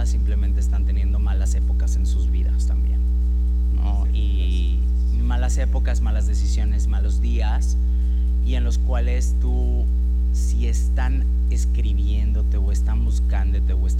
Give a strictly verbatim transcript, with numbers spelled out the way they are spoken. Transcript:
nada, simplemente están teniendo malas épocas en sus vidas también, ¿no? Y malas épocas, malas decisiones, malos días, y en los cuales tú, si están escribiéndote o están buscándote o están